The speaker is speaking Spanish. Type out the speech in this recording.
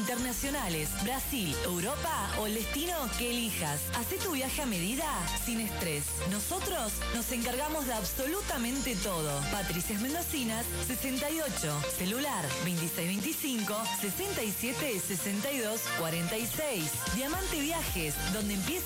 internacionales, Brasil, Europa o el destino que elijas. Hacé tu viaje a medida sin estrés. Nosotros nos encargamos de absolutamente todo. Patricias Mendocinas 68, celular 2625 67 62 46. Diamante Viajes, donde empieza